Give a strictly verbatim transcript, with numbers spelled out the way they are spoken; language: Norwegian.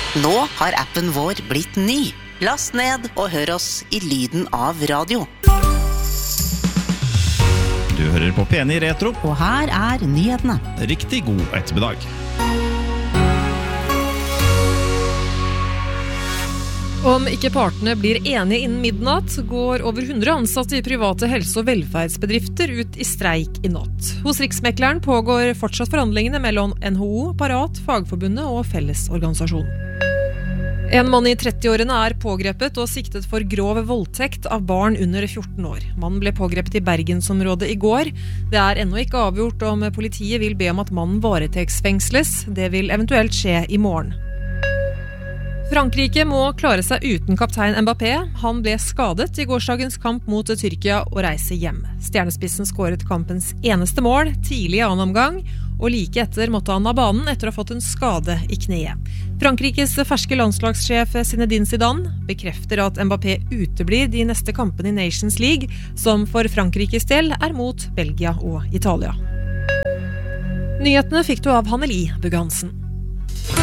Nå har appen vår blitt ny. Last ned og hør oss i lyden av radio. Du hører på P N I Retro. Og her er nyhetene. Riktig god ettermiddag. Om ikke partene blir enige innen midnatt, går over hundre ansatte i private helse- og velferdsbedrifter ut i streik i natt. Hos Riksmekleren pågår fortsatt forhandlingene mellom N H O, Parat, Fagforbundet og Fellesorganisasjonen. En mann i trettiårene er pågrepet og siktet for grov voldtekt av barn under fjorten år. Mannen ble pågrepet i Bergensområdet i går. Det er ennå ikke avgjort om politiet vil be om at mannen varetektsfengsles. Det vil eventuelt skje i morgen. Frankrike må klare seg uten kaptein Mbappé. Han ble skadet i gårsdagens kamp mot Tyrkia og reiser hjem. Stjernespissen skåret kampens eneste mål tidlig i annen omgang, og like etter måtte han av banen etter å ha fått en skade i kneet. Frankrikes ferske landslagssjef Zinedine Zidane bekrefter at Mbappé uteblir de neste kampene i Nations League, som for Frankrikes del er mot Belgia og Italia. Nyhetene fikk du av Hanneli Bughansen.